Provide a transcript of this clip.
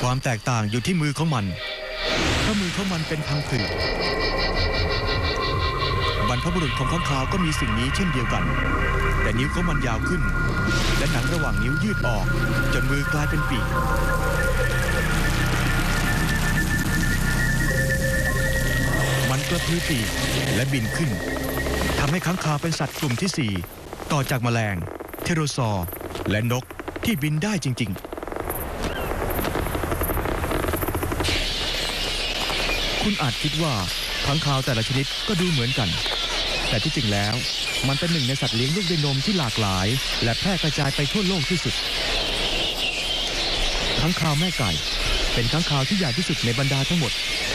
ความแตกต่างอยู่ที่มือของมันเพราะมือของมันเป็นพังผืดบรรพบุรุษของค้างคาวก็มีสิ่งนี้เช่นเดียวกันแต่นิ้วของมันยาวขึ้นและหนังระหว่างนิ้วยืดออกจนมือกลายเป็นปีกมันกระพือปีกและบินขึ้นทำให้ค้างคาวเป็นสัตว์กลุ่มที่4ต่อจากแมลงเทโรซอร์และนกที่บินได้จริงๆคุณอาจคิดว่าค้างคาวแต่ละชนิดก็ดูเหมือนกันแต่ที่จริงแล้วมันเป็นหนึ่งในสัตว์เลี้ยงลูกด้วยนมที่หลากหลายและแพร่กระจายไปทั่วโลกที่สุดค้างคาวแม่ไก่เป็นค้างคาวที่ใหญ่ที่สุดในบรรดาทั้งหมด